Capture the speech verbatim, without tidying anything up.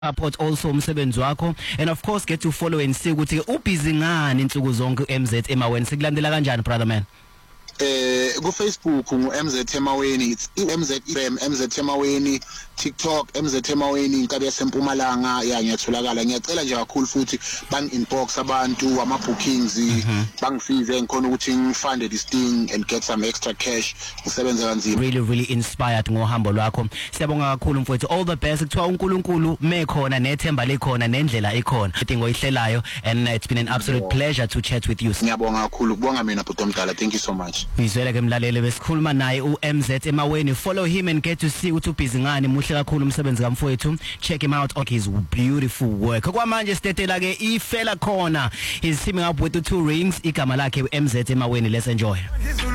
support also umsebenzi wakho, and of course get to follow and see ukuthi ubhizi ngani insuku zonke u-M Z Emaweni. Sikulandela kanjani brother man? Eh ku Facebook ngu M Z Emaweni, it's M Z M Z Emaweni, TikTok M Z Emaweni, inkabi yaseMpumalanga ya ngiyatholakala. Ngiyacela nje kakhulu futhi bang inbox abantu ama bookings bangisize ngikhona ukuthi ngifund this thing and get some extra cash ngisebenza kanzima. Really really inspired ngohambo lwakho. Siyabonga kakhulu mfowethu. All the best. Kuthiwa uNkulunkulu mekhona nethemba lekhona nendlela ikhona. Idingo ihlelayo, and it's been an absolute pleasure to chat with you. Ngiyabonga kakhulu kubonga mina bhuti omdala. Thank you so much. Ngizwele ke mlaleli besikhuluma naye u-M Z Emaweni. Follow him and get to see ukuthi ubhizi ngani. Muhle kakhulu umsebenzi kamfowethu. Check him out on his beautiful work. Kwamanje sitetela ke ifela khona. He's teaming up with the two rings. Igama lakhe u-M Z Emaweni. Let's enjoy.